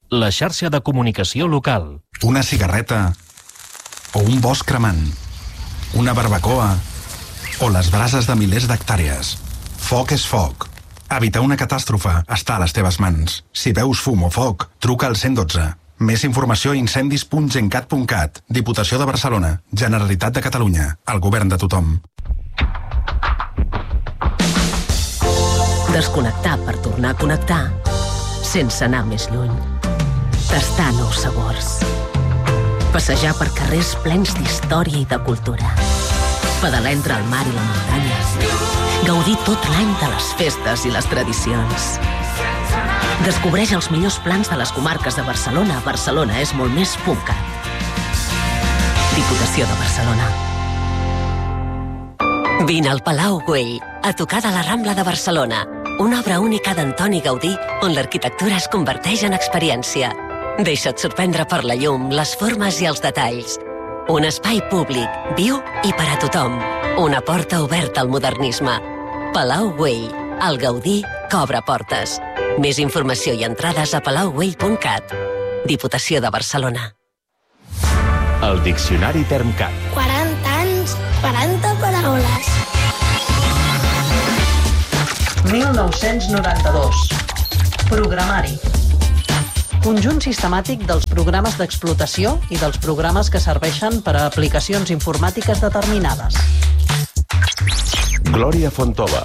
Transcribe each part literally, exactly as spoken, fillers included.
la xarxa de comunicació local. Una cigarreta o un bosc cremant, una barbacoa o les brases de milers d'hectàrees. Foc és foc. Evitar una catàstrofe està a les teves mans. Si veus fum o foc, truca al cent dotze. Més informació a incendis punt gencat punt cat. Diputació de Barcelona. Generalitat de Catalunya. El govern de tothom. Desconnectar per tornar a connectar sense anar més lluny. Tastar nous sabors. Passejar per carrers plens d'història i de cultura. Pedalar entre el mar i la muntanya. Gaudir tot l'any de les festes i les tradicions. Descobreix els millors plans de les comarques de Barcelona a barcelona és molt més punt cat. Diputació de Barcelona. Vine al Palau Güell, a tocar de la Rambla de Barcelona. Una obra única d'Antoni Gaudí on l'arquitectura es converteix en experiència. Deixa't sorprendre per la llum, les formes i els detalls. Un espai públic, viu i per a tothom. Una porta oberta al modernisme. Palau Güell, el Gaudí que obre portes. Més informació i entrades a palau güell punt cat. Diputació de Barcelona. El Diccionari Termcat. quaranta anys, quaranta paraules. mil nou-cents noranta-dos. Programari. Conjunt sistemàtic dels programes d'explotació i dels programes que serveixen per a aplicacions informàtiques determinades. Glòria Fontova.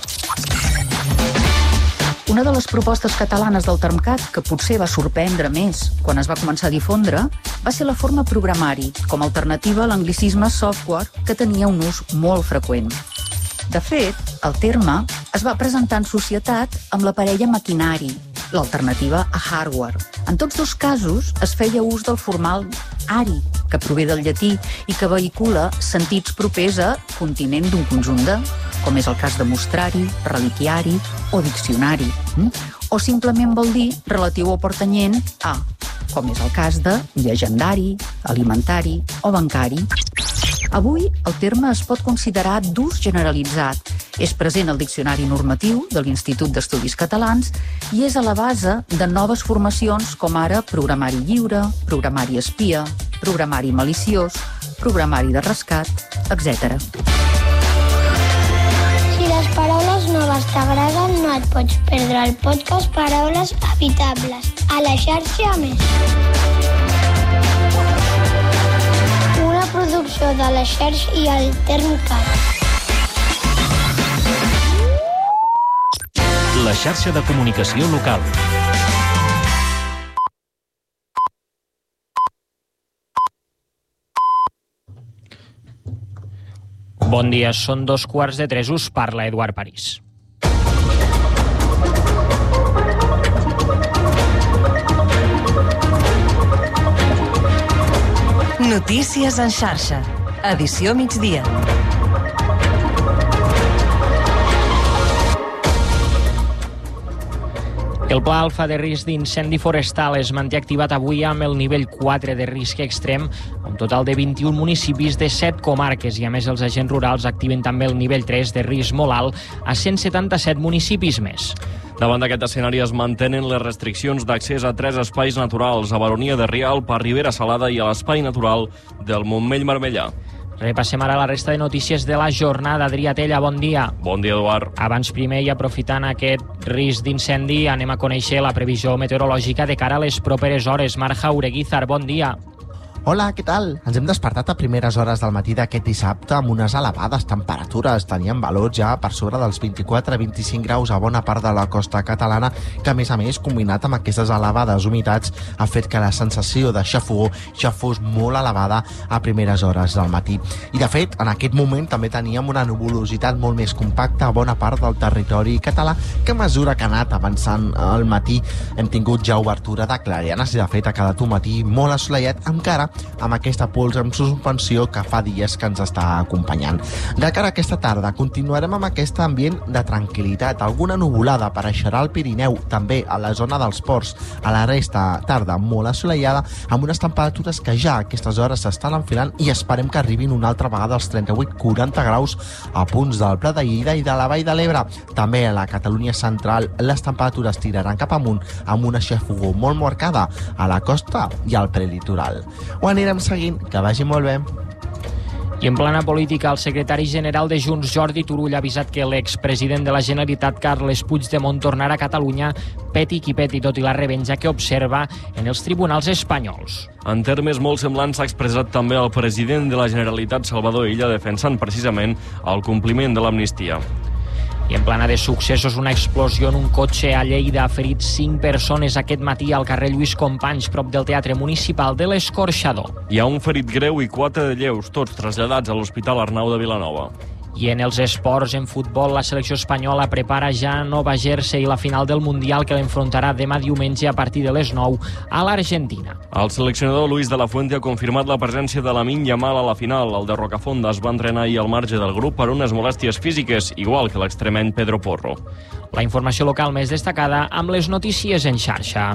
Una de les propostes catalanes del Termcat que potser va sorprendre més quan es va començar a difondre va ser la forma programari, com a alternativa a l'anglicisme software, que tenia un ús molt freqüent. De fet, el terme es va presentar en societat amb la parella maquinari, l'alternativa a hardware. En tots dos casos es feia ús del formal ari, que prové del llatí i que vehicula sentits propers a continent d'un conjunt de, com és el cas de mostrari, reliquiari o diccionari, o simplement vol dir relatiu o pertanyent a, com és el cas de llegendari, alimentari o bancari. Avui, el terme es pot considerar d'ús generalitzat. És present al Diccionari Normatiu de l'Institut d'Estudis Catalans i és a la base de noves formacions com ara programari lliure, programari espia, programari maliciós, programari de rescat, etcètera. Si les paraules noves t'agraden, no et pots perdre el podcast Paraules Habitables a la xarxa Més. Una producció de la xarxa i el Termcat. La xarxa de comunicació local. Bon dia, són dos quarts de tres, us parla Eduard París. Notícies en xarxa. Edició migdia. El pla alfa de risc d'incendi forestal es manté activat avui amb el nivell quatre de risc extrem, un total de vint-i-un municipis de set comarques, i a més els agents rurals activen també el nivell tres de risc molt alt a cent setanta-set municipis més. Davant d'aquest escenari es mantenen les restriccions d'accés a tres espais naturals, a Baronia de Rialp, a Ribera Salada i a l'espai natural del Montmell Marmellà. Repassem ara la resta de notícies de la jornada. Adrià Tella, bon dia. Bon dia, Eduard. Abans primer i aprofitant aquest risc d'incendi, anem a conèixer la previsió meteorològica de cara a les properes hores. Marc Jaureguizar, bon dia. Hola, què tal? Ens hem despertat a primeres hores del matí d'aquest dissabte amb unes elevades temperatures. Teníem valors ja per sobre dels vint-i-quatre a vint-i-cinc graus a bona part de la costa catalana, que a més a més, combinat amb aquestes elevades humitats, ha fet que la sensació de xafogor ja fos molt elevada a primeres hores del matí. I de fet, en aquest moment també teníem una nuvolositat molt més compacta a bona part del territori català, que a mesura que ha anat avançant al matí hem tingut ja obertura de clarianes i de fet ha quedat un matí molt assolellat, encara amb aquesta pols en suspensió que fa dies que ens està acompanyant. De cara a aquesta tarda continuarem amb aquest ambient de tranquil·litat. Alguna nuvolada apareixerà al Pirineu, també a la zona dels ports. A la resta, tarda molt assolellada, amb unes temperatures que ja a aquestes hores s'estan enfilant i esperem que arribin una altra vegada als trenta-vuit quaranta graus a punts del Prat de Lleida i de la Vall de l'Ebre. També a la Catalunya central les temperatures tiraran cap amunt amb una xafogor molt marcada a la costa i al prelitoral. Ho anirem seguint, que vagi molt bé. I en plana política, el secretari general de Junts, Jordi Turull, ha avisat que l'expresident de la Generalitat, Carles Puigdemont, tornarà a Catalunya peti qui peti, tot i la revenja que observa en els tribunals espanyols. En termes molt semblants s'ha expressat també el president de la Generalitat, Salvador Illa, defensant precisament el compliment de l'amnistia. I en plana de successos, una explosió en un cotxe a Lleida ha ferit cinc persones aquest matí al carrer Lluís Companys, prop del Teatre Municipal de l'Escorxador. Hi ha un ferit greu i quatre de lleus, tots traslladats a l'Hospital Arnau de Vilanova. I en els esports, en futbol, la selecció espanyola prepara ja Nova Jersey, la final del Mundial que l'enfrontarà demà diumenge a partir de les nou a l'Argentina. El seleccionador Luis de la Fuente ha confirmat la presència de Lamine Yamal a la final. El de Rocafonda es va entrenar ahir al marge del grup per unes molèsties físiques, igual que l'extremeny Pedro Porro. La informació local més destacada amb les notícies en xarxa.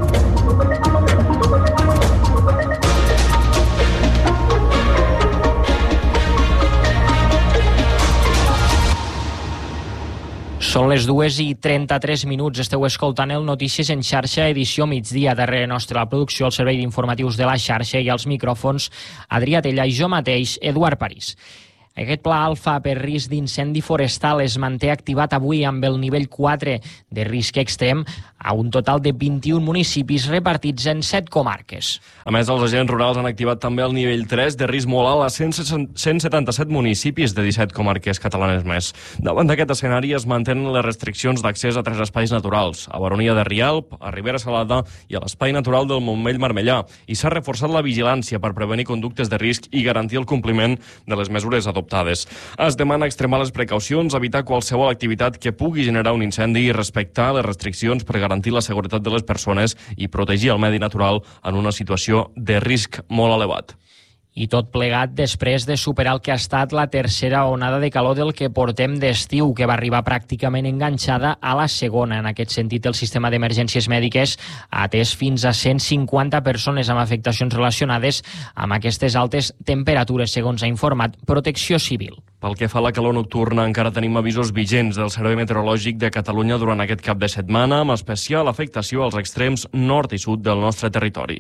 Són les dues i trenta-tres minuts. Esteu escoltant el Notícies en xarxa, edició migdia. Darrere nostra la producció, el servei d'informatius de la xarxa i als micròfons, Adrià Tella i jo mateix, Eduard París. Aquest pla alfa per risc d'incendi forestal es manté activat avui amb el nivell quatre de risc extrem a un total de vint-i-un municipis repartits en set comarques. A més, els agents rurals han activat també el nivell tres de risc molt alt a cent setanta-set municipis de disset comarques catalanes més. Davant d'aquest escenari es mantenen les restriccions d'accés a tres espais naturals, a Baronia de Rialb, a Ribera Salada i a l'espai natural del Montmell-Marmellà, i s'ha reforçat la vigilància per prevenir conductes de risc i garantir el compliment de les mesures adoptades. Es demana extremar les precaucions, evitar qualsevol activitat que pugui generar un incendi i respectar les restriccions per garantir la seguretat de les persones i protegir el medi natural en una situació de risc molt elevat. I tot plegat després de superar el que ha estat la tercera onada de calor del que portem d'estiu, que va arribar pràcticament enganxada a la segona. En aquest sentit, el sistema d'emergències mèdiques ha atès fins a cent cinquanta persones amb afectacions relacionades amb aquestes altes temperatures, segons ha informat Protecció Civil. Pel que fa a la calor nocturna, encara tenim avisos vigents del Servei Meteorològic de Catalunya durant aquest cap de setmana, amb especial afectació als extrems nord i sud del nostre territori.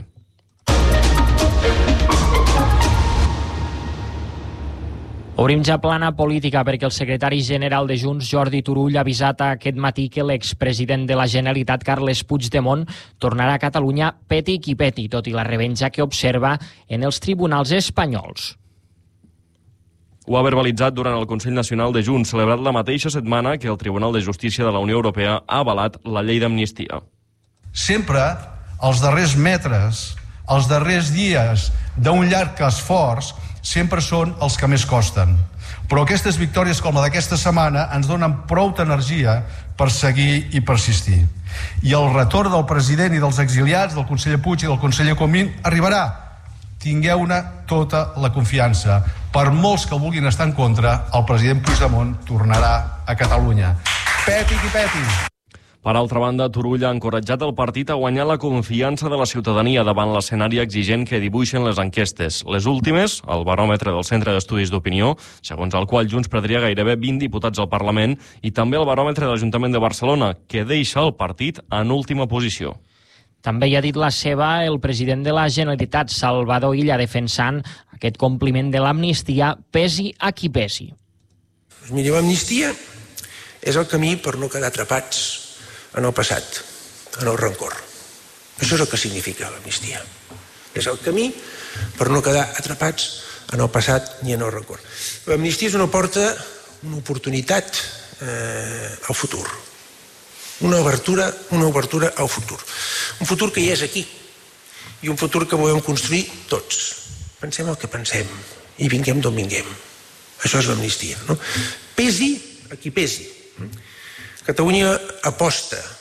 Obrim ja plana política perquè el secretari general de Junts, Jordi Turull, ha avisat aquest matí que l'expresident de la Generalitat, Carles Puigdemont, tornarà a Catalunya peti qui peti, tot i la revenja que observa en els tribunals espanyols. Ho ha verbalitzat durant el Consell Nacional de Junts, celebrat la mateixa setmana que el Tribunal de Justícia de la Unió Europea ha avalat la llei d'amnistia. Sempre els darrers metres, els darrers dies d'un llarg esforç, sempre són els que més costen. Però aquestes victòries com la d'aquesta setmana ens donen prou energia per seguir i persistir. I el retorn del president i dels exiliats, del conseller Puig i del conseller Comín, arribarà. Tingueu-ne tota la confiança. Per molts que vulguin estar en contra, el president Puigdemont tornarà a Catalunya. Peti qui peti! Per altra banda, Turull ha encoratjat el partit a guanyar la confiança de la ciutadania davant l'escenari exigent que dibuixen les enquestes. Les últimes, el baròmetre del Centre d'Estudis d'Opinió, segons el qual Junts perdria gairebé vint diputats al Parlament, i també el baròmetre de l'Ajuntament de Barcelona, que deixa el partit en última posició. També hi ha dit la seva el president de la Generalitat, Salvador Illa, defensant aquest compliment de l'amnistia, pesi a qui pesi. Pues miri, l'amnistia és el camí per no quedar atrapats en el passat, en el rancor. Això és el que significa l'amnistia. És el camí per no quedar atrapats en el passat ni en el rancor. L'amnistia és una porta, una oportunitat eh, al futur. Una obertura, una obertura al futur. Un futur que ja és aquí i un futur que volem construir tots. Pensem el que pensem i vinguem d'on vinguem. Això és l'amnistia, no? Pesi a qui pesi. Catalunya aposta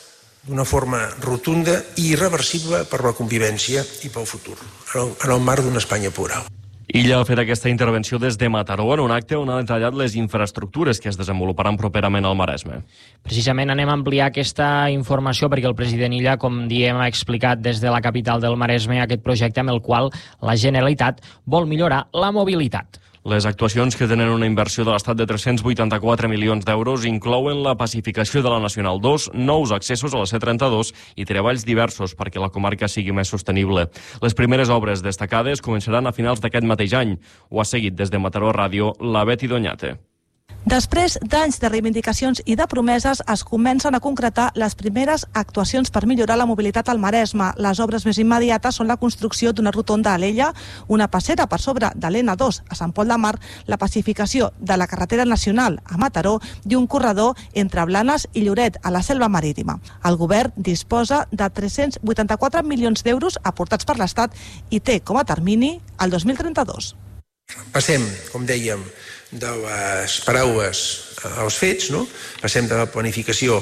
d'una forma rotunda i irreversible per la convivència i pel futur, en el marc d'una Espanya plural. Illa ha fet aquesta intervenció des de Mataró en un acte on ha detallat les infraestructures que es desenvoluparan properament al Maresme. Precisament anem a ampliar aquesta informació perquè el president Illa, com diem, ha explicat des de la capital del Maresme aquest projecte amb el qual la Generalitat vol millorar la mobilitat. Les actuacions, que tenen una inversió de l'Estat de tres-cents vuitanta-quatre milions d'euros, inclouen la pacificació de la Nacional dos, nous accessos a la C trenta-dos i treballs diversos perquè la comarca sigui més sostenible. Les primeres obres destacades començaran a finals d'aquest mateix any. Ho ha seguit des de Mataró Ràdio la Betty Doñate. Després d'anys de reivindicacions i de promeses, es comencen a concretar les primeres actuacions per millorar la mobilitat al Maresme. Les obres més immediates són la construcció d'una rotonda a Alella, una passera per sobre de l'N dos a Sant Pol de Mar, la pacificació de la carretera nacional a Mataró i un corredor entre Blanes i Lloret, a la Selva Marítima. El govern disposa de tres-cents vuitanta-quatre milions d'euros aportats per l'Estat i té com a termini el dos mil trenta-dos. Passem, com dèiem, de les paraules als fets, no? Passem de la planificació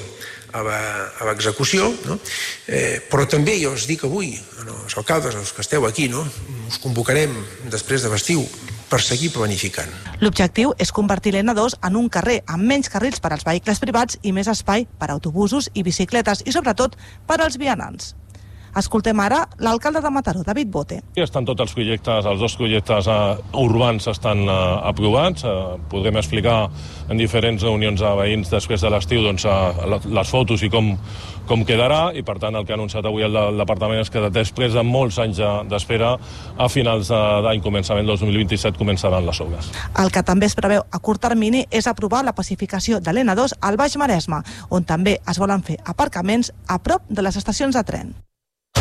a l'execució, no? Eh, però també jo us dic avui, als alcaldes, als que esteu aquí, no? Us convocarem després de l'estiu per seguir planificant. L'objectiu és convertir l'N dos en un carrer amb menys carrils per als vehicles privats i més espai per a autobusos i bicicletes i, sobretot, per als vianants. Escoltem ara l'alcalde de Mataró, David Bote. Estan tots els projectes, els dos projectes uh, urbans estan uh, aprovats. Uh, podrem explicar en diferents reunions a veïns després de l'estiu doncs, uh, les fotos i com, com quedarà, i per tant el que ha anunciat avui el, el departament és que després de molts anys d'espera, a finals d'any, començament dos mil vint-i-set, començaran les obres. El que també es preveu a curt termini és aprovar la pacificació de l'N dos al Baix Maresme, on també es volen fer aparcaments a prop de les estacions de tren.